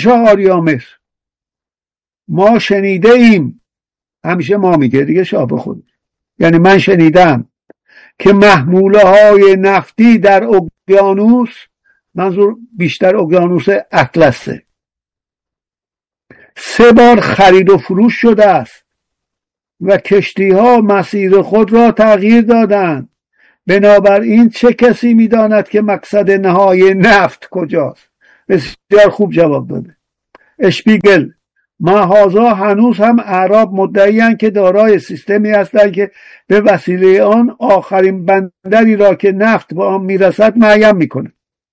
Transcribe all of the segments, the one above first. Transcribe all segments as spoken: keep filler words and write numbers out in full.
شاهنشاه آریامر ما شنیده ایم، همیشه ما میگه دیگه، شاه به خود، یعنی من شنیدم که محموله های نفتی در اقیانوس، منظور بیشتر اقیانوس اطلسه، سه بار خرید و فروش شده است و کشتی ها مسیر خود را تغییر دادند. بنابراین چه کسی میداند که مقصد نهایی نفت کجاست؟ بسیار خوب جواب داده اشپیگل. ماهازا هنوز هم اعراب مدعی‌اند که دارای سیستمی هستند که به وسیله آن آخرین بندری را که نفت به آن میرسد معین میکنه.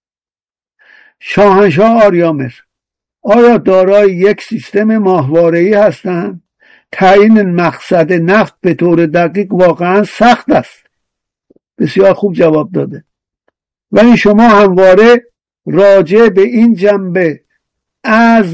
شاهنشاه آریامر: آیا دارای یک سیستم ماهواره‌ای هستند؟ تعیین مقصد نفت به طور دقیق واقعا سخت است. بسیار خوب جواب داده. ولی شما همواره راجع به این جنبه از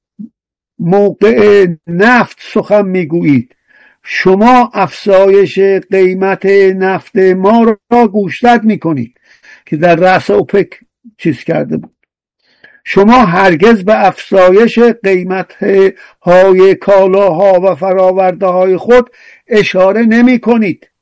موقع نفت سخن میگویید. شما افزایش قیمت نفت ما را گوشزد میکنید که در رأس اوپک چیز کرده بود. شما هرگز به افزایش قیمت های کالاها و فراورده های خود اشاره نمی کنید.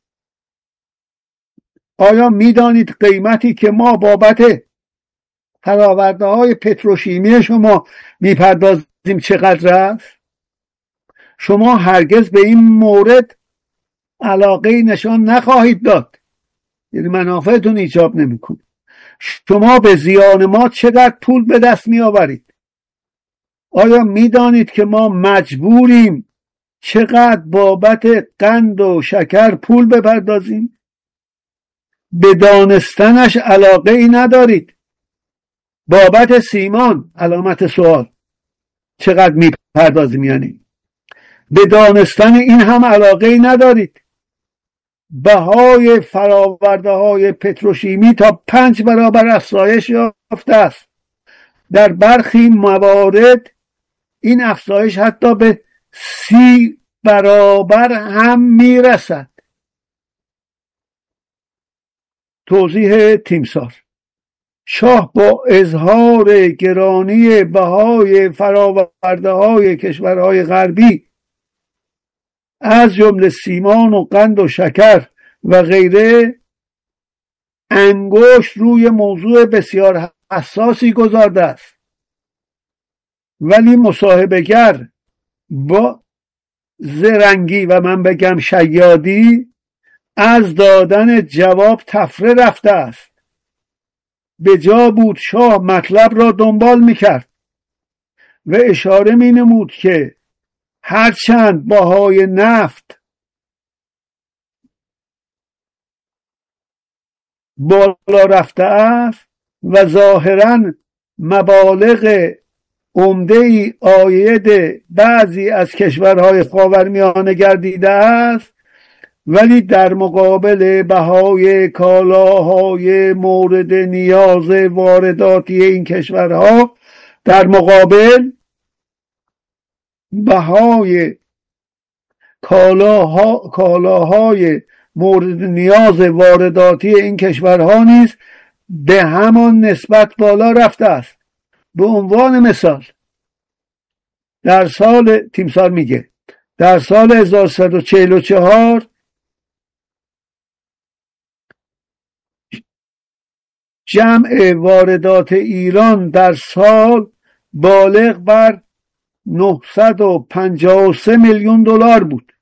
آیا می دانید قیمتی که ما بابت فراورده های پتروشیمی شما می پردازیم چقدر است؟ شما هرگز به این مورد علاقه نشان نخواهید داد، یعنی منافعتون ایجاب نمی کنید. شما به زیان ما چقدر پول به دست می آورید؟ آیا می دانید که ما مجبوریم چقدر بابت قند و شکر پول بپردازیم؟ به دانستنش علاقه ای ندارید. بابت سیمان علامت سوال چقدر می پردازیم، یعنی به دانستن این هم علاقه ای ندارید. بهای فراورده های پتروشیمی تا پنج برابر افزایش یافته است. در برخی موارد این افزایش حتی به سی برابر هم میرسد. توضیح تیمسار: شاه با اظهار گرانی بهای فراورده های کشورهای غربی از جمله سیمان و قند و شکر و غیره انگشت روی موضوع بسیار حساسی گذارده است. ولی مصاحبه‌گر با زرنگی و من بگم شیادی از دادن جواب تفره رفته است. به جا بود شاه مطلب را دنبال میکرد و اشاره مینمود که هرچند بهای نفت بالا رفته است و ظاهراً مبالغ عمده‌ای عاید بعضی از کشورهای خاورمیانه گردیده است، ولی در مقابل بهای کالاهای مورد نیاز وارداتی این کشورها، در مقابل بهای کالاها کالاهای مورد نیاز وارداتی این کشورها نیز به همان نسبت بالا رفته است. به عنوان مثال در سال تیمسار میگه در سال هزار و سیصد و چهل و چهار جمع واردات ایران در سال بالغ بر نهصد و پنجاه و سه میلیون دلار بود،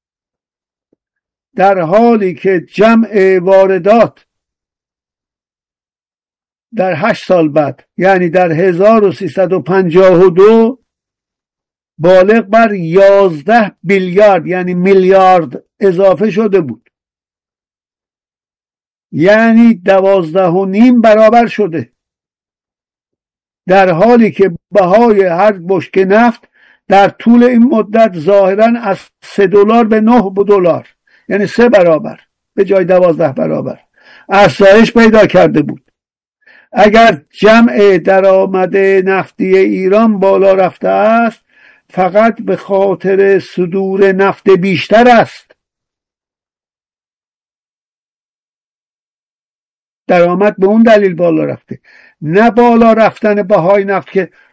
در حالی که جمع واردات در هشت سال بعد، یعنی در هزار و سیصد و پنجاه و دو، بالغ بر یازده بیلیارد یعنی میلیارد اضافه شده بود، یعنی دوازده و نیم برابر شده، در حالی که بهای هر بشکه نفت در طول این مدت ظاهراً از سه دلار به نه دلار، یعنی سه برابر به جای دوازده برابر افزایش پیدا کرده بود. اگر جمع درآمد نفتی ایران بالا رفته است، فقط به خاطر صدور نفت بیشتر است. درآمد به اون دلیل بالا رفته، نه بالا رفتن بهای نفت که